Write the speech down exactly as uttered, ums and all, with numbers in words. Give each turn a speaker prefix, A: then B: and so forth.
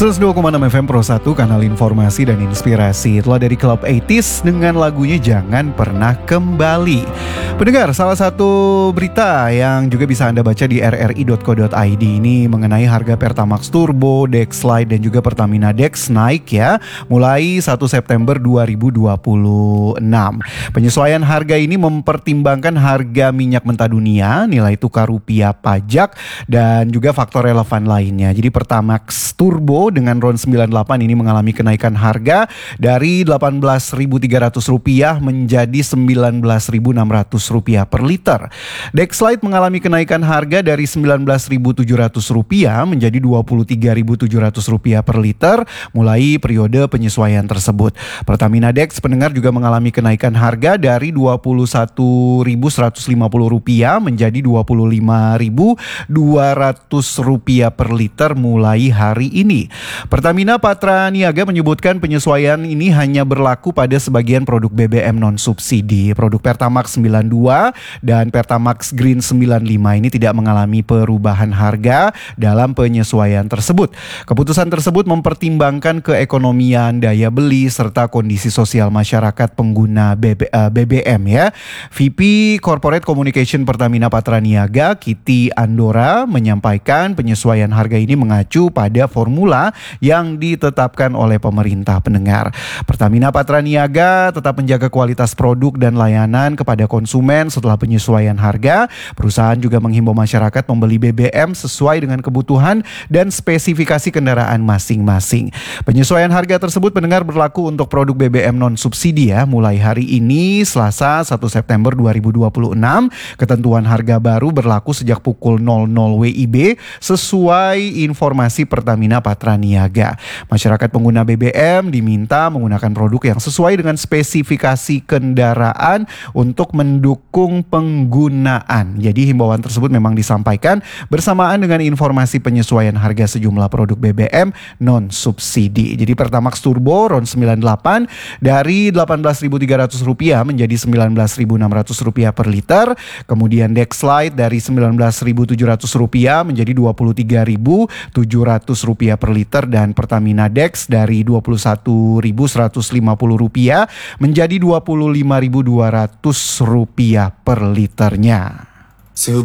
A: seratus dua koma enam F M Pro satu, kanal informasi dan inspirasi. Telah dari Club delapan puluh dengan lagunya Jangan Pernah Kembali. Pendengar, salah satu berita yang juga bisa Anda baca di r r i dot co dot i d ini mengenai harga Pertamax Turbo, Dexlite dan juga Pertamina Dex naik ya, mulai satu September dua ribu dua puluh enam. Penyesuaian harga ini mempertimbangkan harga minyak mentah dunia, nilai tukar rupiah, pajak, dan juga faktor relevan lainnya. Jadi Pertamax Turbo dengan RON sembilan puluh delapan ini mengalami kenaikan harga dari delapan belas ribu tiga ratus rupiah menjadi sembilan belas ribu enam ratus rupiah per liter. Dexlite mengalami kenaikan harga dari sembilan belas ribu tujuh ratus rupiah menjadi dua puluh tiga ribu tujuh ratus rupiah per liter mulai periode penyesuaian tersebut. Pertamina Dex, pendengar, juga mengalami kenaikan harga dari dua puluh satu ribu seratus lima puluh rupiah menjadi dua puluh lima ribu dua ratus rupiah per liter mulai hari ini. Pertamina Patra Niaga menyebutkan penyesuaian ini hanya berlaku pada sebagian produk B B M non subsidi. Produk Pertamax sembilan puluh dua dan Pertamax Green sembilan puluh lima ini tidak mengalami perubahan harga dalam penyesuaian tersebut. Keputusan tersebut mempertimbangkan keekonomian, daya beli, serta kondisi sosial masyarakat pengguna B B, uh, B B M ya. V P Corporate Communication Pertamina Patra Niaga, Kitty Andora, menyampaikan penyesuaian harga ini mengacu pada formula yang ditetapkan oleh pemerintah. Pendengar, Pertamina Patra Niaga tetap menjaga kualitas produk dan layanan kepada konsumen setelah penyesuaian harga. Perusahaan juga menghimbau masyarakat membeli B B M sesuai dengan kebutuhan dan spesifikasi kendaraan masing-masing. Penyesuaian harga tersebut, pendengar, berlaku untuk produk B B M non subsidi ya, mulai hari ini Selasa satu September dua ribu dua puluh enam. Ketentuan harga baru berlaku sejak pukul nol nol W I B sesuai informasi Pertamina Patra Niaga. Masyarakat pengguna B B M diminta menggunakan produk yang sesuai dengan spesifikasi kendaraan untuk mendukung penggunaan. Jadi himbauan tersebut memang disampaikan bersamaan dengan informasi penyesuaian harga sejumlah produk B B M non subsidi. Jadi Pertamax Turbo RON sembilan puluh delapan dari delapan belas ribu tiga ratus rupiah menjadi sembilan belas ribu enam ratus rupiah per liter. Kemudian Dexlite dari sembilan belas ribu tujuh ratus rupiah menjadi dua puluh tiga ribu tujuh ratus rupiah per liter, dan Pertamina Dex dari dua puluh satu ribu seratus lima puluh rupiah menjadi dua puluh lima ribu dua ratus rupiah per liternya.